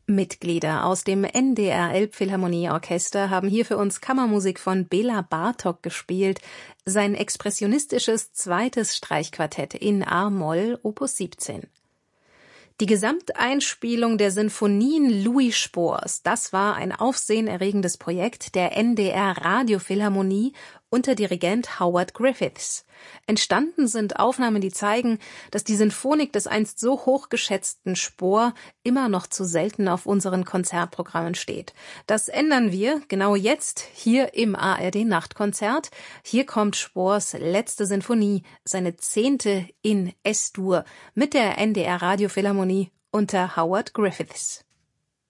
Mitglieder aus dem NDR Elbphilharmonieorchester haben hier für uns Kammermusik von Bela Bartok gespielt, sein expressionistisches zweites Streichquartett in a-Moll, Opus 17. Die Gesamteinspielung der Sinfonien Louis Spohrs, das war ein aufsehenerregendes Projekt der NDR Radiophilharmonie unter Dirigent Howard Griffiths. Entstanden sind Aufnahmen, die zeigen, dass die Sinfonik des einst so hochgeschätzten Spohr immer noch zu selten auf unseren Konzertprogrammen steht. Das ändern wir genau jetzt hier im ARD Nachtkonzert. Hier kommt Spohrs letzte Sinfonie, seine 10. in S-Dur mit der NDR Radiophilharmonie unter Howard Griffiths.